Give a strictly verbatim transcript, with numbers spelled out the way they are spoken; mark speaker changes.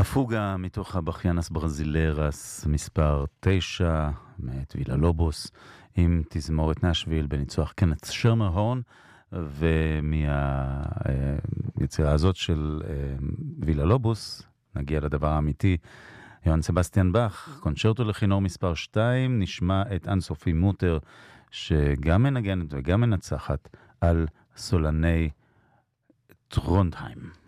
Speaker 1: הפוגה מתוך הבחיינס ברזילרס מספר תשע מאת וילה לובוס עם תזמורת נשוויל בניצוח קנת שרמר-הורן, ומהיצירה הזאת של וילה לובוס נגיע לדבר האמיתי. יוהאן סבסטיאן באך, קונצ'רטו לכינור מספר שתיים, נשמע את אן סופי מוטר שגם מנגנת וגם מנצחת על סולני טרונדהיים.